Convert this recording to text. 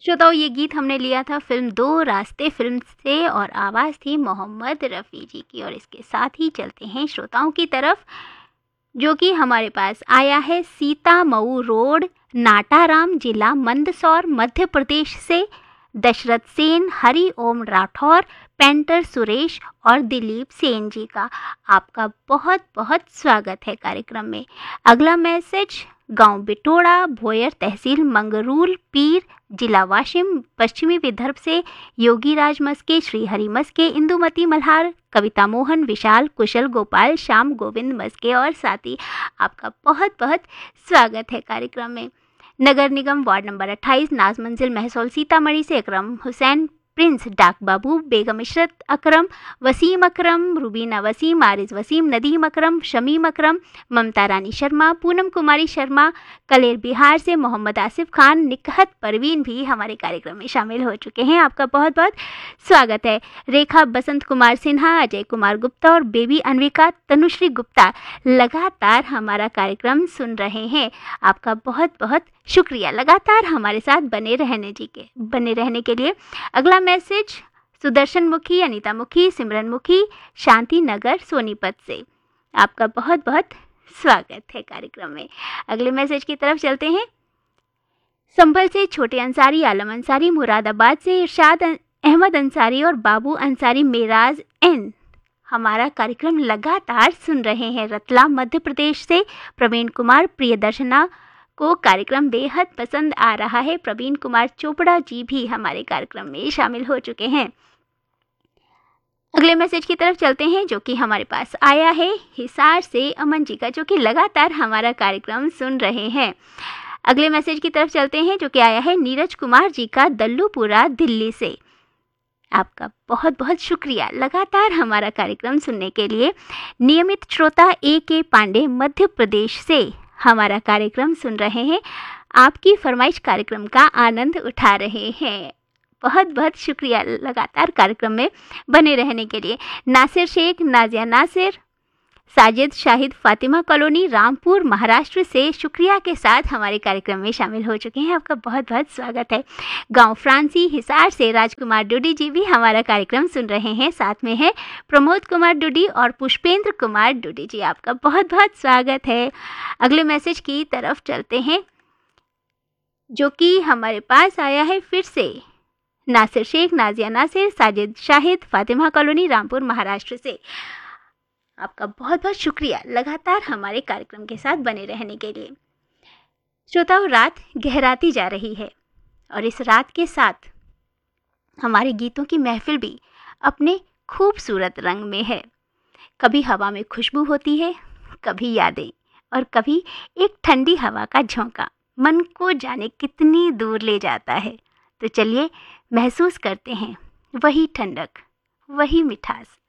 श्रोताओं, ये गीत हमने लिया था फिल्म दो रास्ते फिल्म से और आवाज़ थी मोहम्मद रफ़ी जी की। और इसके साथ ही चलते हैं श्रोताओं की तरफ, जो कि हमारे पास आया है सीतामऊ रोड, नाटाराम, जिला मंदसौर, मध्य प्रदेश से दशरथ सेन, हरि ओम राठौर, पेंटर सुरेश और दिलीप सेन जी का। आपका बहुत बहुत स्वागत है कार्यक्रम में। अगला मैसेज गांव बिटोड़ा, भोयर, तहसील मंगरूल पीर, जिला वाशिम, पश्चिमी विदर्भ से योगीराज मस्के, श्रीहरि मस्के, इंदुमती मल्हार, कविता मोहन, विशाल, कुशल, गोपाल, श्याम गोविंद मस्के और साथी। आपका बहुत बहुत स्वागत है कार्यक्रम में। नगर निगम वार्ड नंबर 28, नाज मंजिल, महसौल, सीतामढ़ी से अकरम हुसैन, प्रिंस, डाक बाबू, बेगम इशरत अकरम, वसीम अकरम, रुबीना वसीम, आरिज वसीम, नदीम अकरम, शमीम अकरम, ममता रानी शर्मा, पूनम कुमारी शर्मा, कलेर बिहार से मोहम्मद आसिफ खान, निकहत परवीन भी हमारे कार्यक्रम में शामिल हो चुके हैं। आपका बहुत बहुत स्वागत है। रेखा, बसंत कुमार सिन्हा, अजय कुमार गुप्ता और बेबी अनविका, तनुश्री गुप्ता लगातार हमारा कार्यक्रम सुन रहे हैं। आपका बहुत बहुत शुक्रिया लगातार हमारे साथ बने रहने के लिए। अगला मैसेज सुदर्शन मुखी, अनीता मुखी, सिमरन मुखी, शांति नगर, सोनीपत से। आपका बहुत बहुत स्वागत है कार्यक्रम में। अगले मैसेज की तरफ चलते हैं। संभल से छोटे अंसारी, आलम अंसारी, मुरादाबाद से इरशाद अहमद अंसारी और बाबू अंसारी, मेराज एन हमारा कार्यक्रम लगातार सुन रहे हैं। रतलाम मध्य प्रदेश से प्रवीण कुमार, प्रियदर्शना को कार्यक्रम बेहद पसंद आ रहा है। प्रवीण कुमार चोपड़ा जी भी हमारे कार्यक्रम में शामिल हो चुके हैं। अगले मैसेज की तरफ चलते हैं, जो कि हमारे पास आया है हिसार से अमन जी का, जो कि लगातार हमारा कार्यक्रम सुन रहे हैं। अगले मैसेज की तरफ चलते हैं, जो कि आया है नीरज कुमार जी का, दल्लूपुरा, दिल्ली से। आपका बहुत बहुत शुक्रिया लगातार हमारा कार्यक्रम सुनने के लिए। नियमित श्रोता A.K. पांडे, मध्य प्रदेश से हमारा कार्यक्रम सुन रहे हैं। आपकी फरमाइश कार्यक्रम का आनंद उठा रहे हैं। बहुत बहुत शुक्रिया लगातार कार्यक्रम में बने रहने के लिए। नासिर शेख, नाजिया नासिर, साजिद शाहिद, फातिमा कॉलोनी, रामपुर, महाराष्ट्र से शुक्रिया के साथ हमारे कार्यक्रम में शामिल हो चुके हैं। आपका बहुत बहुत स्वागत है। गांव फ्रांसी, हिसार से राजकुमार डुडी जी भी हमारा कार्यक्रम सुन रहे हैं। साथ में है प्रमोद कुमार डुडी और पुष्पेंद्र कुमार डुडी जी। आपका बहुत बहुत स्वागत है। अगले मैसेज की तरफ चलते हैं, जो कि हमारे पास आया है फिर से नासिर शेख, नाजिया नासिर, साजिद शाहिद, फातिमा कॉलोनी, रामपुर, महाराष्ट्र से। आपका बहुत बहुत शुक्रिया लगातार हमारे कार्यक्रम के साथ बने रहने के लिए। श्रोताओं, रात गहराती जा रही है और इस रात के साथ हमारे गीतों की महफिल भी अपने खूबसूरत रंग में है। कभी हवा में खुशबू होती है, कभी यादें, और कभी एक ठंडी हवा का झोंका मन को जाने कितनी दूर ले जाता है। तो चलिए महसूस करते हैं वही ठंडक, वही मिठास